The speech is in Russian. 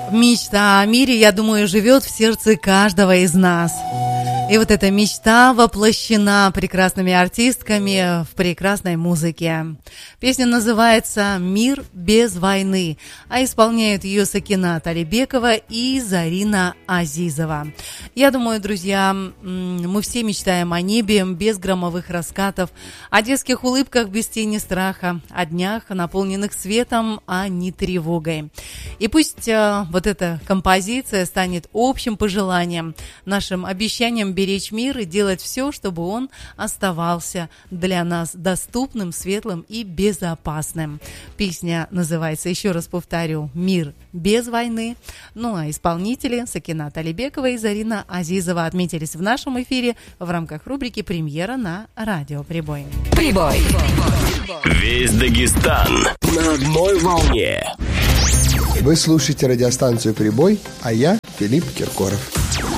Мечта о мире, я думаю, живет в сердце каждого из нас. И вот эта мечта воплощена прекрасными артистками в прекрасной музыке. Песня называется «Мир без войны», а исполняют ее Сакинат Алибекова и Зарина Азизова. Я думаю, друзья, мы все мечтаем о небе без громовых раскатов, о детских улыбках без тени страха, о днях, наполненных светом, а не тревогой. И пусть вот эта композиция станет общим пожеланием, нашим обещанием беречь мир и делать все, чтобы он оставался для нас доступным, светлым и безопасным. Песня называется, еще раз повторю, «Мир без войны». Ну а исполнители Сакинат Алибекова и Зарина Азизова отметились в нашем эфире в рамках рубрики «Премьера» на Радио Прибой. Прибой. Весь Дагестан на одной волне. Вы слушаете радиостанцию «Прибой», а я Филипп Киркоров.